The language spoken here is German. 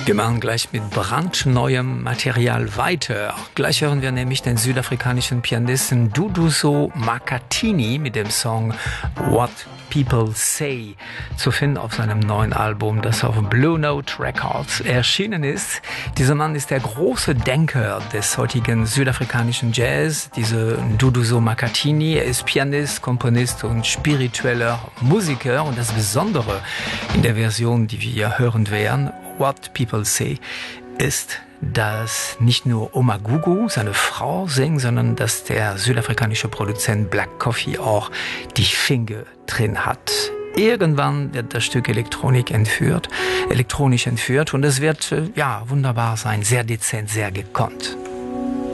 Wir machen gleich mit brandneuem Material weiter. Gleich hören wir nämlich den südafrikanischen Pianisten Duduzo Makhathini mit dem Song What People Say, zu finden auf seinem neuen Album, das auf Blue Note Records erschienen ist. Dieser Mann ist der große Denker des heutigen südafrikanischen Jazz, dieser Duduzo Makhathini. Er ist Pianist, Komponist und spiritueller Musiker. Und das Besondere in der Version, die wir hier hören werden, What People Say, ist, dass nicht nur Oma Gugu, seine Frau, singt, sondern dass der südafrikanische Produzent Black Coffee auch die Finger drin hat. Irgendwann wird das Stück elektronisch entführt und es wird, wunderbar sein, sehr dezent, sehr gekonnt.